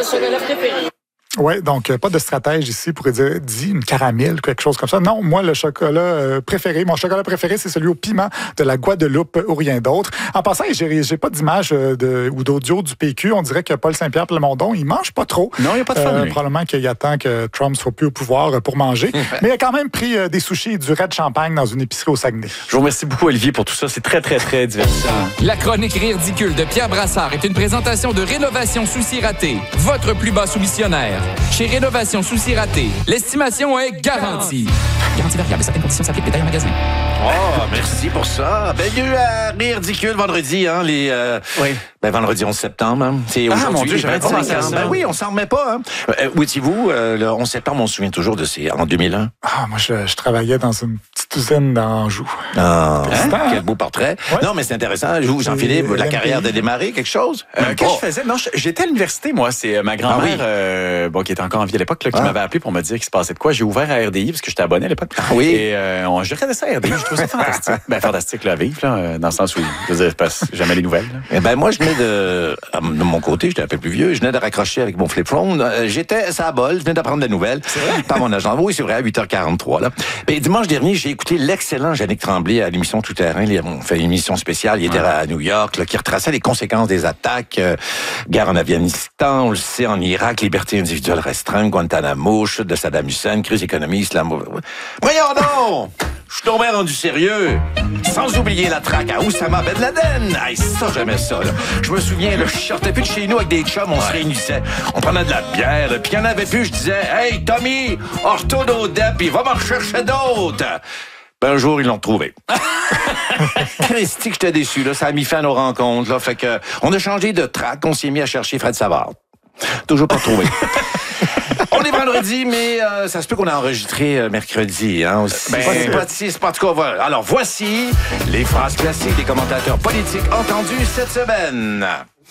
chocolat préféré. Oui, donc pas de stratège ici pour dire une caramel, quelque chose comme ça. Non, moi, le chocolat préféré, mon chocolat préféré, c'est celui au piment de la Guadeloupe ou rien d'autre. En passant, j'ai pas d'image ou d'audio du PQ. On dirait que Paul Saint-Pierre Plamondon, il mange pas trop. Non, il n'y a pas de fun. Probablement qu'il attend que Trump soit plus au pouvoir pour manger. Mais il a quand même pris des sushis et du raid champagne dans une épicerie au Saguenay. Je vous remercie beaucoup, Olivier, pour tout ça. C'est très, très, très divertissant. La chronique Rire ridicule de Pierre Brassard est une présentation de Rénovation Souci Raté, votre plus bas soumissionnaire. Chez Rénovation Souci Raté, l'estimation est garantie. Garantie variable, certaines conditions s'appliquent, détails en magasin. Oh, merci pour ça. Bienvenue à Rire ridicule vendredi, hein, Oui. Vendredi 11 septembre, hein. C'est aujourd'hui. Mon Dieu, j'avais pas pensé à ça. Ben oui, on s'en remet pas, hein. Où étiez-vous, le 11 septembre, on se souvient toujours de en 2001? Ah, moi, je travaillais dans une petite usine d'Anjou. Ah, quel beau portrait. Ouais. Non, mais c'est intéressant. Vous, Jean-Philippe, la carrière de démarrer, quelque chose? Qu'est-ce que je faisais? Non, j'étais à l'université, moi. C'est ma grand-mère, qui était encore en vie à l'époque, qui m'avait appelé pour me dire qu'il se passait de quoi. J'ai ouvert à RDI, parce que j'étais abonné à l'époque. Oui. Et je regardais ça à RDI. Je trouvais ça fantastique. Fantastique, là, à vivre, là, dans le sens où je passe jamais les nouvelles. Eh ben, moi, je venais de mon côté, j'étais un peu plus vieux, je venais de raccrocher avec mon flip phone. J'étais à bol, je venais d'apprendre la nouvelle. Par mon agent. Oui, c'est vrai, à 8h43, là. Et dimanche dernier, j'ai écouté l'excellent Yannick Tremblay à l'émission Tout Terrain. On fait une émission spéciale. Il était à New York, là, qui retraçait les conséquences des attaques. Guerre en Afghanistan, on le sait, en Irak, liberté individuelle restreinte, Guantanamo, chute de Saddam Hussein, crise économique, Voyons donc! Je suis tombé rendu sérieux. Sans oublier la traque à Oussama Ben Laden. Hey, ça, j'aimais ça, là. Je me souviens, là, je sortais plus de chez nous avec des chums, on se réunissait. On prenait de la bière, puis il y en avait plus, je disais, hey, Tommy, retourne au DEP, puis va m'en rechercher d'autres. Ben, un jour, ils l'ont trouvé. Christy, que j'étais déçu, là. Ça a mis fin à nos rencontres, là. Fait que, on a changé de track, on s'est mis à chercher Fred Savard. Toujours pas trouvé. On est vendredi, mais ça se peut qu'on a enregistré mercredi. Hein, c'est pas en tout cas. Voilà. Alors, voici les phrases classiques des commentateurs politiques entendus cette semaine.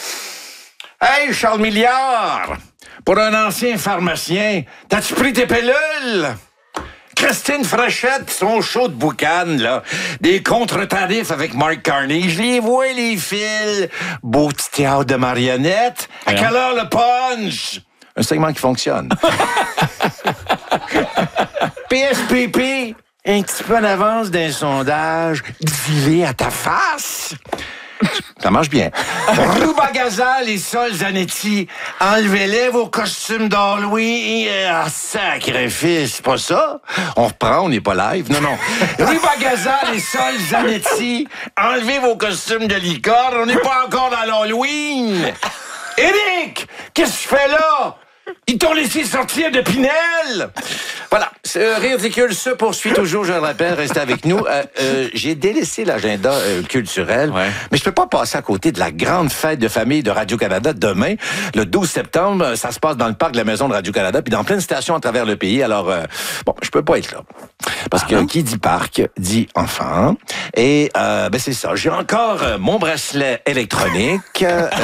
Hey, Charles Milliard! Pour un ancien pharmacien, t'as-tu pris tes pilules? Christine Fréchette, son show de boucan, là. Des contre-tarifs avec Mark Carney. Je les vois, les fils. Beau petit théâtre de marionnettes. À quelle heure le punch? Un segment qui fonctionne. PSPP, un petit peu en avance d'un sondage. Dis-le à ta face. Ça marche bien. Rubagaza, les Sol Zanetti, enlevez-les vos costumes d'Halloween. Ah, sacrifice, c'est pas ça? On reprend, on n'est pas live. Non. Rubagaza, les Sol Zanetti, enlevez vos costumes de licorne. On n'est pas encore dans l'Halloween. Éric, qu'est-ce que tu fais là? Ils t'ont laissé sortir de Pinel! Voilà, ce Rire ridicule se poursuit toujours, je le rappelle, restez avec nous. J'ai délaissé l'agenda culturel, mais je peux pas passer à côté de la grande fête de famille de Radio-Canada demain, le 12 septembre. Ça se passe dans le parc de la Maison de Radio-Canada, puis dans plein de stations à travers le pays. Alors, je peux pas être là. Parce que qui dit parc, dit enfant. Et, c'est ça. J'ai encore mon bracelet électronique,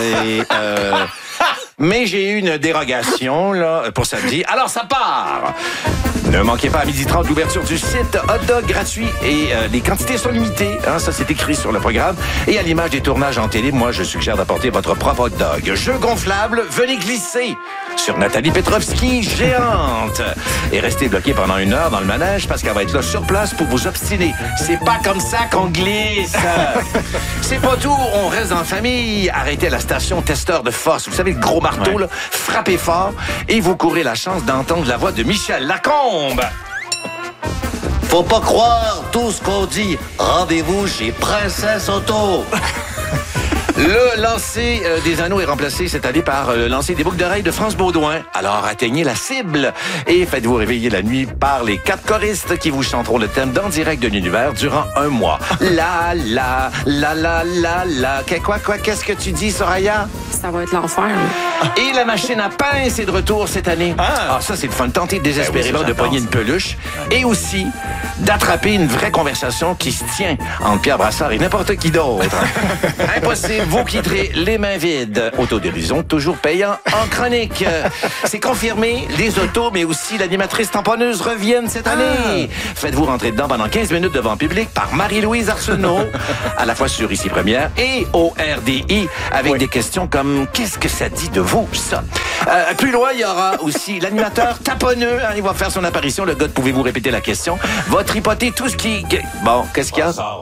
mais j'ai eu une dérogation là pour samedi. Alors ça part! Ne manquez pas à 12h30 l'ouverture du site hot dog gratuit et les quantités sont limitées. Hein, ça, c'est écrit sur le programme. Et à l'image des tournages en télé, moi, je suggère d'apporter votre propre hot dog. Jeu gonflable, venez glisser sur Nathalie Petrovski, géante. Et restez bloqué pendant 1 heure dans le manège parce qu'elle va être là sur place pour vous obstiner. C'est pas comme ça qu'on glisse. C'est pas tout, on reste en famille. Arrêtez à la station testeur de force. Vous savez, le gros marteau, là, frappez fort et vous courez la chance d'entendre la voix de Michel Lacombe. Faut pas croire tout ce qu'on dit. Rendez-vous chez Princesse Auto. Le lancer des anneaux est remplacé cette année par le lancer des boucles d'oreilles de France Baudouin. Alors atteignez la cible et faites-vous réveiller la nuit par les 4 choristes qui vous chanteront le thème d'En direct de l'univers durant 1 mois. La la la la la la. Quoi, qu'est-ce que tu dis, Soraya? Ça va être l'enfer. Et la machine à pince est de retour cette année. Ah ça, c'est le fun. Tentez désespérément de pogner une peluche et aussi d'attraper une vraie conversation qui se tient entre Pierre Brassard et n'importe qui d'autre. Impossible. Vous quitterez les mains vides. Autodérision toujours payant en chronique. C'est confirmé, les autos, mais aussi l'animatrice tamponneuse reviennent cette année. Faites-vous rentrer dedans pendant 15 minutes devant public par Marie-Louise Arsenault, à la fois sur Ici Première et au RDI, avec des questions comme « Qu'est-ce que ça dit de vous, ça? » Plus loin, il y aura aussi l'animateur taponneux. Il va faire son apparition. Le gars, pouvez-vous répéter la question? Va tripoter tout ce qui... Bon, qu'est-ce qu'il y a? Brassard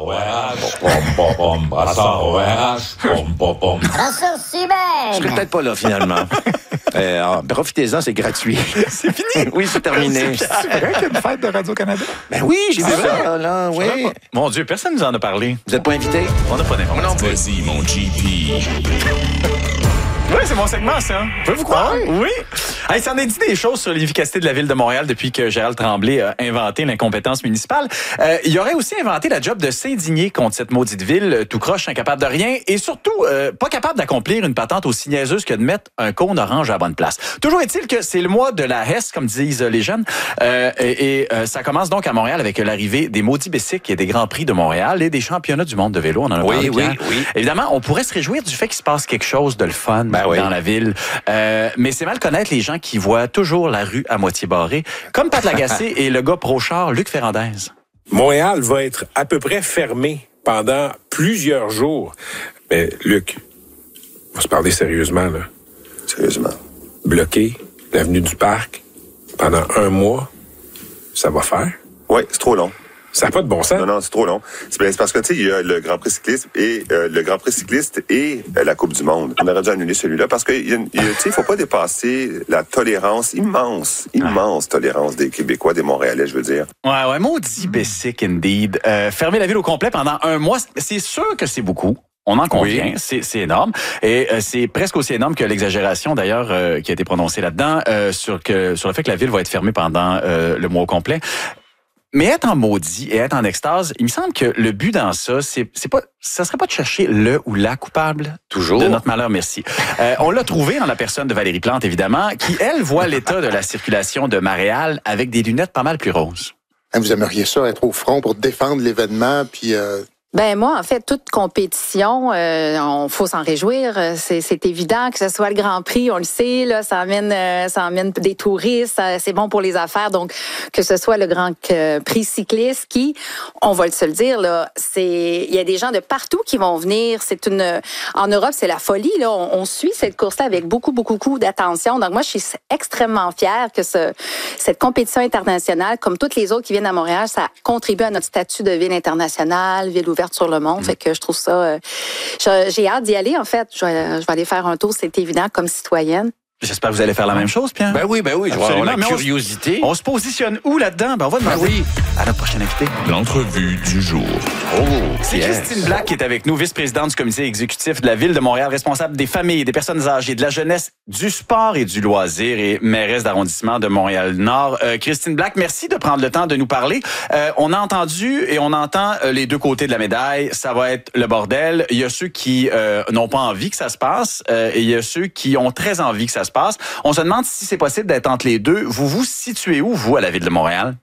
Je serai peut-être pas là, finalement. Profitez-en, c'est gratuit. C'est fini? Oui, c'est terminé. C'est vrai qu'il y a une fête de Radio-Canada? Ben oui, j'ai vu ça, là, oui. Mon Dieu, personne nous en a parlé. Vous n'êtes pas invité? On n'a pas d'informations. Vas-y, mon GP. Oui, c'est mon segment, ça. Pouvez-vous croire? Oui. Hey, ça en est dit des choses sur l'efficacité de la Ville de Montréal depuis que Gérald Tremblay a inventé l'incompétence municipale. Il aurait aussi inventé la job de s'indigner contre cette maudite ville, tout croche, incapable de rien, et surtout, pas capable d'accomplir une patente aussi niaiseuse que de mettre un cône orange à la bonne place. Toujours est-il que c'est le mois de la Hesse, comme disent les jeunes, et ça commence donc à Montréal avec l'arrivée des maudits bicycles et des Grands Prix de Montréal et des championnats du monde de vélo. On en a parlé, Pierre. Oui. Évidemment, on pourrait se réjouir du fait qu'il se passe quelque chose de le fun dans la ville. Mais c'est mal connaître les gens qui voient toujours la rue à moitié barrée, comme Pat Lagacé et le gars pro-char Luc Ferrandez. Montréal va être à peu près fermé pendant plusieurs jours. Mais Luc, on va se parler sérieusement, là. Sérieusement. Bloqué l'avenue du Parc pendant 1 mois, ça va faire? Oui, c'est trop long. Ça n'a pas de bon sens. Non, c'est trop long. C'est parce que, tu sais, il y a le Grand Prix cycliste et la Coupe du Monde. On aurait dû annuler celui-là parce que, tu sais, il faut pas dépasser la tolérance immense tolérance des Québécois, des Montréalais, je veux dire. Ouais, maudit basic indeed. Fermer la ville au complet pendant 1 mois, c'est sûr que c'est beaucoup. On en convient, c'est énorme. Et c'est presque aussi énorme que l'exagération, d'ailleurs, qui a été prononcée là-dedans, sur le fait que la ville va être fermée pendant le mois au complet. Mais être en maudit et être en extase, il me semble que le but dans ça, ça serait pas de chercher le ou la coupable. Toujours. De notre malheur, merci. On l'a trouvé dans la personne de Valérie Plante, évidemment, qui, elle, voit l'état de la circulation de Montréal avec des lunettes pas mal plus roses. Vous aimeriez ça, être au front pour défendre l'événement, puis... Ben moi, en fait, toute compétition, on faut s'en réjouir. C'est évident que ce soit le Grand Prix, on le sait, là, ça amène des touristes, c'est bon pour les affaires. Donc, que ce soit le Grand Prix cycliste, qui, on va se le dire, là, il y a des gens de partout qui vont venir. En Europe, c'est la folie. Là, on suit cette course-là avec beaucoup d'attention. Donc, moi, je suis extrêmement fière que cette compétition internationale, comme toutes les autres qui viennent à Montréal, ça contribue à notre statut de ville internationale, ville ouverte sur le monde. Fait que je trouve ça... j'ai hâte d'y aller, en fait. Je vais aller faire un tour, c'est évident, comme citoyenne. J'espère que vous allez faire la même chose, Pierre. Ben oui, je vais avoir la curiosité. On se positionne où là-dedans? Ben on va demander à notre prochaine invité. L'entrevue du jour. C'est Christine Black qui est avec nous, vice-présidente du comité exécutif de la Ville de Montréal, responsable des familles, des personnes âgées, de la jeunesse, du sport et du loisir et mairesse d'arrondissement de Montréal-Nord. Christine Black, merci de prendre le temps de nous parler. On a entendu et on entend les deux côtés de la médaille. Ça va être le bordel. Il y a ceux qui n'ont pas envie que ça se passe et il y a ceux qui ont très envie que ça se passe. On se demande si c'est possible d'être entre les deux. Vous vous situez où, vous, à la Ville de Montréal?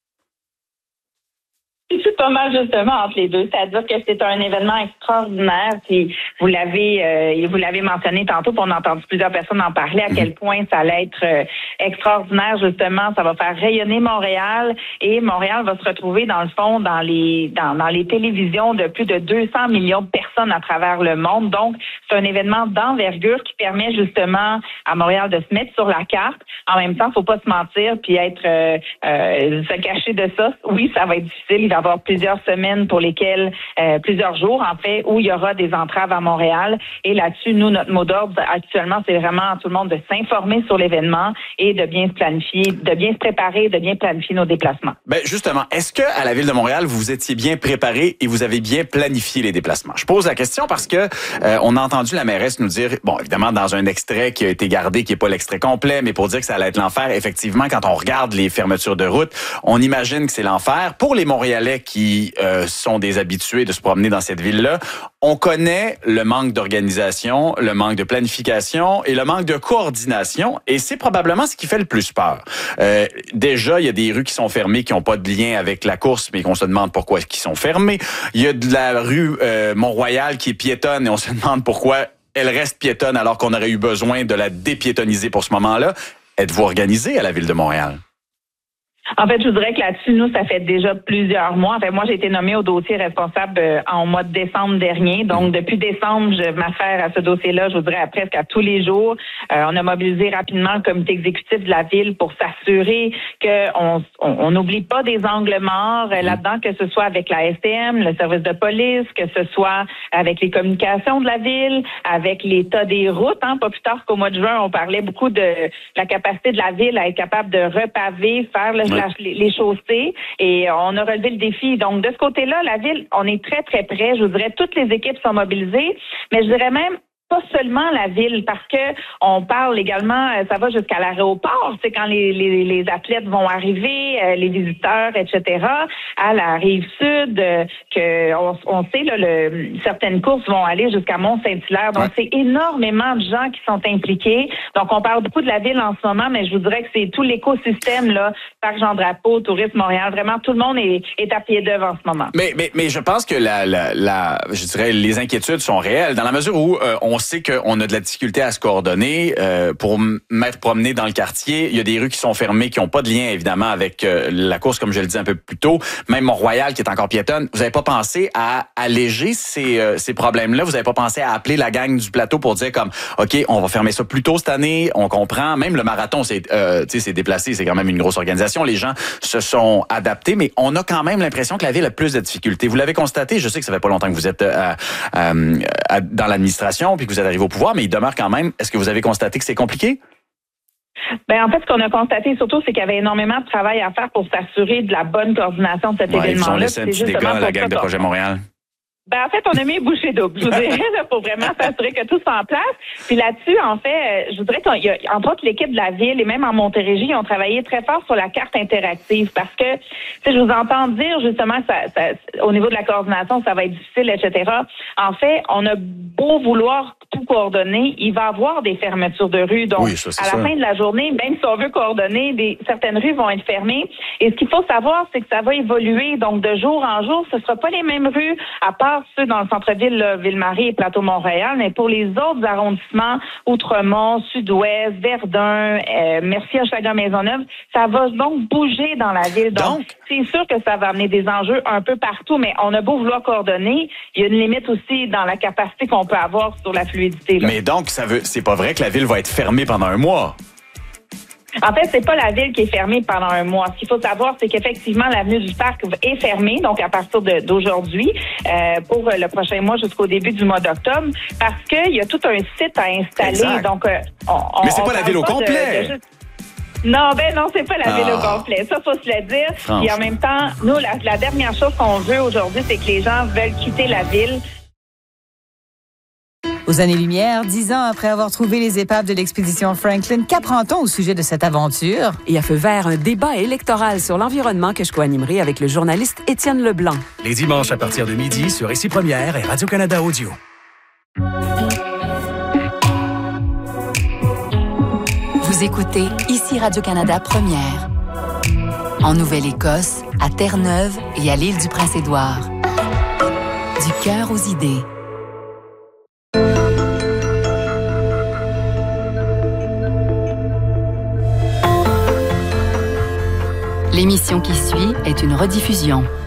C'est pas mal justement entre les deux. C'est-à-dire que c'est un événement extraordinaire. Puis vous l'avez mentionné tantôt, puis on a entendu plusieurs personnes en parler, à quel point ça allait être extraordinaire, justement. Ça va faire rayonner Montréal et Montréal va se retrouver, dans le fond, dans les télévisions de plus de 200 millions de personnes à travers le monde. Donc, c'est un événement d'envergure qui permet justement à Montréal de se mettre sur la carte. En même temps, faut pas se mentir puis se cacher de ça. Oui, ça va être difficile. Il va y avoir plusieurs semaines pour lesquelles, plusieurs jours en fait, où il y aura des entraves à Montréal. Et là-dessus, nous, notre mot d'ordre actuellement, c'est vraiment à tout le monde de s'informer sur l'événement et de bien se planifier, de bien se préparer, de bien planifier nos déplacements. Ben justement, est-ce que à la Ville de Montréal, vous étiez bien préparé et vous avez bien planifié les déplacements? Je pose la question parce que on a entendu la mairesse nous dire, bon, évidemment, dans un extrait qui a été gardé, qui n'est pas l'extrait complet, mais pour dire que ça allait être l'enfer, effectivement, quand on regarde les fermetures de route, on imagine que c'est l'enfer. Pour les Montréalais qui sont des habitués de se promener dans cette ville-là, on connaît le manque d'organisation, le manque de planification et le manque de coordination, et c'est probablement ce qui fait le plus peur. Déjà, il y a des rues qui sont fermées, qui n'ont pas de lien avec la course, mais qu'on se demande pourquoi ils sont fermées. Il y a de la rue Mont-Royal qui est piétonne, et on se demande pourquoi elle reste piétonne alors qu'on aurait eu besoin de la dépiétonniser pour ce moment-là. Êtes-vous organisé à la Ville de Montréal? En fait, je voudrais que là-dessus, nous, ça fait déjà plusieurs mois. En fait, moi, j'ai été nommée au dossier responsable en mois de décembre dernier. Donc, depuis décembre, je m'affaire à ce dossier-là, je voudrais presque à tous les jours. On a mobilisé rapidement le comité exécutif de la ville pour s'assurer qu'on n'oublie pas des angles morts là-dedans, que ce soit avec la STM, le service de police, que ce soit avec les communications de la ville, avec l'état des routes. Pas plus tard qu'au mois de juin, on parlait beaucoup de la capacité de la ville à être capable de repaver, faire les chaussées, et on a relevé le défi. Donc, de ce côté-là, la ville, on est très, très près. Je vous dirais, toutes les équipes sont mobilisées, mais je dirais même pas seulement la ville, parce que on parle également, ça va jusqu'à l'aéroport, c'est quand les athlètes vont arriver, les visiteurs, etc., à la rive sud, on sait là, certaines courses vont aller jusqu'à Mont-Saint-Hilaire. Donc c'est énormément de gens qui sont impliqués. Donc on parle beaucoup de la ville en ce moment, mais je vous dirais que c'est tout l'écosystème là, Parc Jean-Drapeau, Tourisme Montréal, vraiment tout le monde est à pied d'œuvre en ce moment. Mais je pense que je dirais les inquiétudes sont réelles dans la mesure où on sait qu'on a de la difficulté à se coordonner pour m'être promené dans le quartier. Il y a des rues qui sont fermées, qui n'ont pas de lien, évidemment, avec la course, comme je le disais un peu plus tôt. Même Mont-Royal, qui est encore piétonne. Vous n'avez pas pensé à alléger ces problèmes-là? Vous n'avez pas pensé à appeler la gang du plateau pour dire comme, OK, on va fermer ça plus tôt cette année, on comprend. Même le marathon s'est déplacé, c'est quand même une grosse organisation. Les gens se sont adaptés, mais on a quand même l'impression que la ville a plus de difficultés. Vous l'avez constaté, je sais que ça fait pas longtemps que vous êtes dans l'administration, puis que vous êtes arrivé au pouvoir, mais il demeure quand même. Est-ce que vous avez constaté que c'est compliqué? En fait, ce qu'on a constaté surtout, c'est qu'il y avait énormément de travail à faire pour s'assurer de la bonne coordination de cet événement-là. Ils ont laissé un petit dégât à la gang de Projet Montréal. En fait, on a mis bouchée double. Je vous dirais, pour vraiment s'assurer que tout soit en place. Puis là-dessus, en fait, je voudrais qu'il y a, entre autres, l'équipe de la ville et même en Montérégie, ils ont travaillé très fort sur la carte interactive parce que, je vous entends dire justement que au niveau de la coordination, ça va être difficile, etc. En fait, on a beau vouloir tout coordonner, il va y avoir des fermetures de rues. Donc, à la fin de la journée, même si on veut coordonner, certaines rues vont être fermées. Et ce qu'il faut savoir, c'est que ça va évoluer. Donc, de jour en jour, ce ne sera pas les mêmes rues, à part ceux dans le centre-ville, là, Ville-Marie et Plateau-Montréal, mais pour les autres arrondissements, Outremont, Sud-Ouest, Verdun, Mercier-Hochelaga-Maisonneuve, ça va donc bouger dans la ville. Donc, c'est sûr que ça va amener des enjeux un peu partout, mais on a beau vouloir coordonner, il y a une limite aussi dans la capacité qu'on peut avoir sur la fluidité. Là. Mais donc, c'est pas vrai que la ville va être fermée pendant un mois? En fait, c'est pas la ville qui est fermée pendant un mois. Ce qu'il faut savoir, c'est qu'effectivement, l'avenue du Parc est fermée, donc à partir d'aujourd'hui, pour le prochain mois jusqu'au début du mois d'octobre, parce qu'il y a tout un site à installer. Exact. Donc, mais c'est pas la ville au complet. Non, c'est pas la ville au complet. Ça, faut se le dire. Et en même temps, nous, la dernière chose qu'on veut aujourd'hui, c'est que les gens veulent quitter la ville. Aux années-lumière, 10 ans après avoir trouvé les épaves de l'expédition Franklin, qu'apprend-on au sujet de cette aventure? Et à feu vert, un débat électoral sur l'environnement que je co-animerai avec le journaliste Étienne Leblanc. Les dimanches à partir de midi sur Ici Première et Radio-Canada Audio. Vous écoutez Ici Radio-Canada Première. En Nouvelle-Écosse, à Terre-Neuve et à l'île du Prince-Édouard. Du cœur aux idées. L'émission qui suit est une rediffusion.